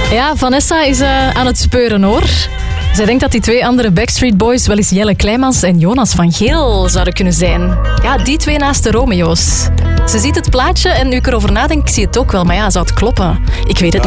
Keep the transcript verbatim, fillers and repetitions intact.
Ja, Vanessa is uh, aan het speuren, hoor. Zij denkt dat die twee andere Backstreet Boys wel eens Jelle Kleimans en Jonas van Geel zouden kunnen zijn. Ja, die twee naast de Romeo's. Ze ziet het plaatje en nu ik erover nadenk, ik zie het ook wel. Maar ja, zou het kloppen? Ik weet het Ja,